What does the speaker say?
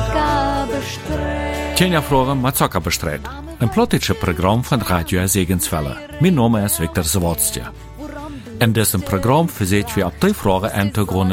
Tjena Fragen met Zucker bestreid. Een plottische Programm von Radio Segenswelle. Mein Name ist Viktor Zawodstja. In diesem Programm verseht wir ab die Fragen Hintergründe